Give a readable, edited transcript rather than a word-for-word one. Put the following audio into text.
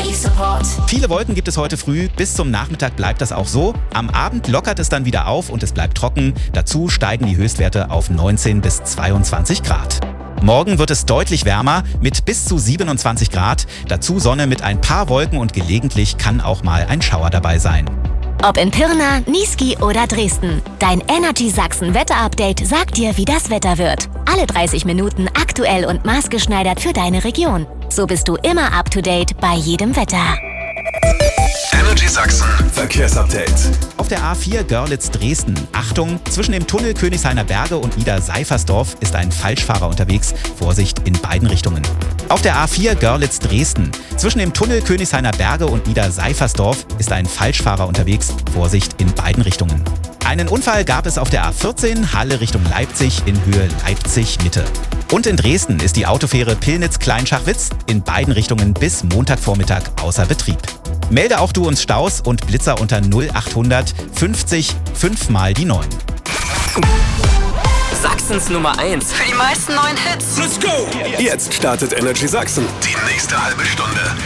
Support. Viele Wolken gibt es heute früh, bis zum Nachmittag bleibt das auch so. Am Abend lockert es dann wieder auf und es bleibt trocken. Dazu steigen die Höchstwerte auf 19 bis 22 Grad. Morgen wird es deutlich wärmer mit bis zu 27 Grad. Dazu Sonne mit ein paar Wolken und gelegentlich kann auch mal ein Schauer dabei sein. Ob in Pirna, Niesky oder Dresden, dein Energy Sachsen Wetterupdate sagt dir, wie das Wetter wird. Alle 30 Minuten aktuell und maßgeschneidert für deine Region. So bist du immer up to date bei jedem Wetter. Energy Sachsen Verkehrsupdate. Auf der A4 Görlitz-Dresden. Achtung, zwischen dem Tunnel Königshainer Berge und Nieder-Seifersdorf ist ein Falschfahrer unterwegs. Vorsicht in beiden Richtungen. Auf der A4 Görlitz-Dresden. Zwischen dem Tunnel Königshainer Berge und Nieder-Seifersdorf ist ein Falschfahrer unterwegs. Vorsicht in beiden Richtungen. Einen Unfall gab es auf der A14 Halle Richtung Leipzig in Höhe Leipzig-Mitte. Und in Dresden ist die Autofähre Pillnitz-Kleinschachwitz in beiden Richtungen bis Montagvormittag außer Betrieb. Melde auch du uns Staus und Blitzer unter 0800 50 5 mal die 9. Sachsens Nummer 1. Für die meisten neuen Hits. Let's go! Jetzt startet Energy Sachsen. Die nächste halbe Stunde.